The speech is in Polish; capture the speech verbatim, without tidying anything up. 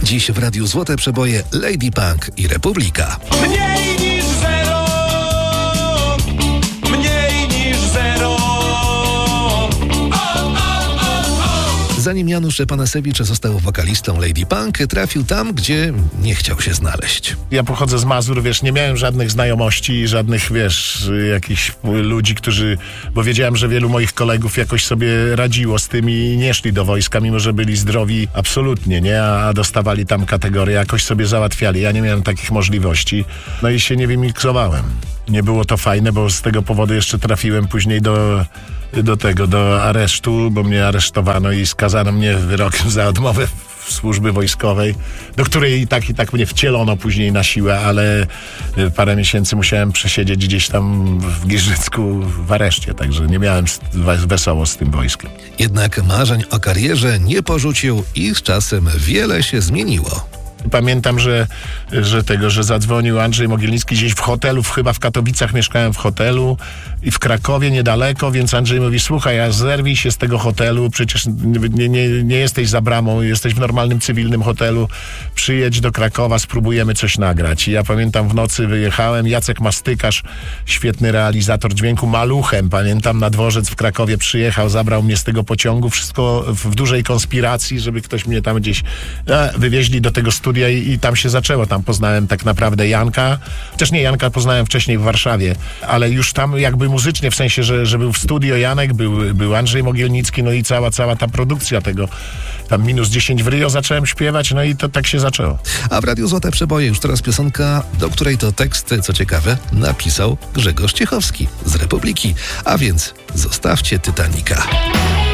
Dziś w Radiu Złote Przeboje Lady Punk i Republika. Mniej niż zero, mniej niż zero. O, o, o, o. Zanim Janusz Panasewicz został wokalistą Lady Punk, trafił tam, gdzie nie chciał się znaleźć. Ja pochodzę z Mazur, wiesz, nie miałem żadnych znajomości, żadnych, wiesz, jakichś ludzi, którzy, bo wiedziałem, że wielu moich kolegów jakoś sobie radziło z tym i nie szli do wojska, mimo że byli zdrowi absolutnie, nie, a dostawali tam kategorie, jakoś sobie załatwiali. Ja nie miałem takich możliwości, no i się nie wymiksowałem. Nie było to fajne, bo z tego powodu jeszcze trafiłem później do, do tego, do aresztu, bo mnie aresztowano i skazano mnie wyrokiem za odmowę służby wojskowej, do której i tak i tak mnie wcielono później na siłę, ale parę miesięcy musiałem przesiedzieć gdzieś tam w Giżycku w areszcie, także nie miałem wesoło z tym wojskiem. Jednak marzeń o karierze nie porzucił i z czasem wiele się zmieniło. Pamiętam, że, że tego, że zadzwonił Andrzej Mogielnicki gdzieś w hotelu, w, chyba w Katowicach mieszkałem w hotelu i w Krakowie niedaleko, więc Andrzej mówi, słuchaj, a zerwij się z tego hotelu, przecież nie, nie, nie jesteś za bramą, jesteś w normalnym, cywilnym hotelu, przyjedź do Krakowa, spróbujemy coś nagrać. I ja pamiętam, w nocy wyjechałem, Jacek Mastykarz, świetny realizator dźwięku, maluchem, pamiętam, na dworzec w Krakowie przyjechał, zabrał mnie z tego pociągu, wszystko w, w dużej konspiracji, żeby ktoś mnie tam gdzieś a, wywieźli do tego studia. I, I tam się zaczęło, tam poznałem tak naprawdę Janka, też nie Janka poznałem wcześniej w Warszawie, ale już tam jakby muzycznie, w sensie, że, że był w studio Janek, był, był Andrzej Mogielnicki, no i cała, cała ta produkcja tego, tam minus dziesięć w Rio zacząłem śpiewać, no i to tak się zaczęło. A w Radiu Złote Przeboje już teraz piosenka, do której to tekst, co ciekawe, napisał Grzegorz Ciechowski z Republiki, a więc zostawcie Titanica.